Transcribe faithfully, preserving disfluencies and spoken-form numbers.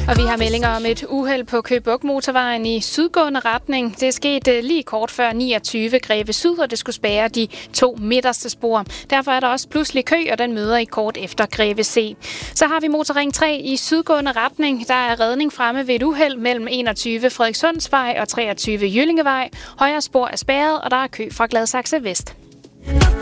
Og vi har meldinger om et uheld på Køge Bugt Motorvejen i sydgående retning. Det skete lige kort før niogtyve Greve Syd, og det skulle spærre de to midterste spor. Derfor er der også pludselig kø, og den møder I kort efter Greve C. Så har vi Motorring tre i sydgående retning. Der er redning fremme ved et uheld mellem enogtyve Frederikssundsvej og treogtyve Jyllingevej. Højre spor er spærret, og der er kø fra Gladsaxe Vest.